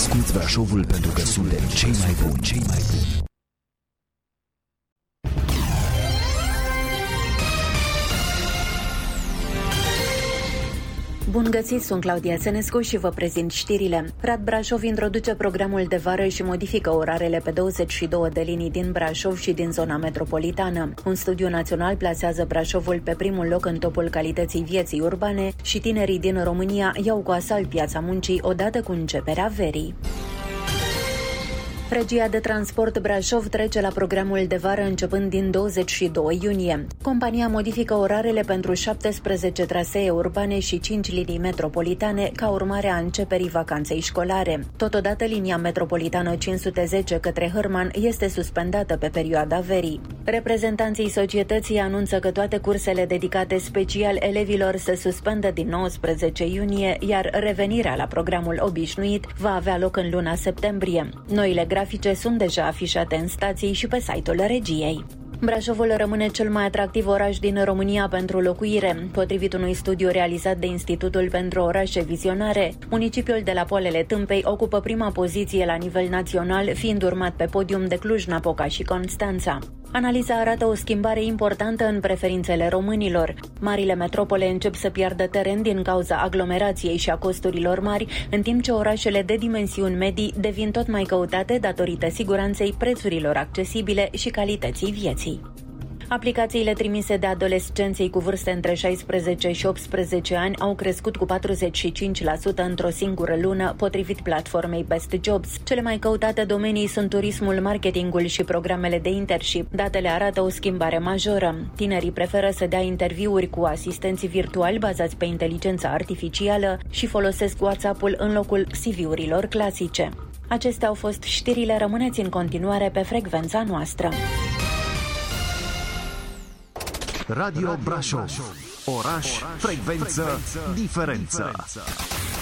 Asculți Brașovul pentru că suntem cei mai buni, cei mai buni. Bun găsit, sunt Claudia Senescu și vă prezint știrile. Rad Brașov introduce programul de vară și modifică orarele pe 22 de linii din Brașov și din zona metropolitană. Un studiu național plasează Brașovul pe primul loc în topul calității vieții urbane și tinerii din România iau cu asalt piața muncii odată cu începerea verii. Regia de Transport Brașov trece la programul de vară începând din 22 iunie. Compania modifică orarele pentru 17 trasee urbane și 5 linii metropolitane ca urmare a începerii vacanței școlare. Totodată, linia metropolitană 510 către Hărman este suspendată pe perioada verii. Reprezentanții societății anunță că toate cursele dedicate special elevilor se suspendă din 19 iunie, iar revenirea la programul obișnuit va avea loc în luna septembrie. Noile grafice sunt deja afișate în stații și pe site-ul regiei. Brașovul rămâne cel mai atractiv oraș din România pentru locuire. Potrivit unui studiu realizat de Institutul pentru Orașe Vizionare, municipiul de la Poalele Tâmpei ocupă prima poziție la nivel național, fiind urmat pe podium de Cluj-Napoca și Constanța. Analiza arată o schimbare importantă în preferințele românilor. Marile metropole încep să piardă teren din cauza aglomerației și a costurilor mari, în timp ce orașele de dimensiuni medii devin tot mai căutate datorită siguranței, prețurilor accesibile și calității vieții. Aplicațiile trimise de adolescenții cu vârste între 16 și 18 ani au crescut cu 45% într-o singură lună, potrivit platformei Best Jobs. Cele mai căutate domenii sunt turismul, marketingul și programele de internship. Datele arată o schimbare majoră. Tinerii preferă să dea interviuri cu asistenții virtuali bazați pe inteligența artificială și folosesc WhatsApp-ul în locul CV-urilor clasice. Acestea au fost știrile, rămâneți în continuare pe frecvența noastră. Radio Brașov. Oraș, frecvență, diferență.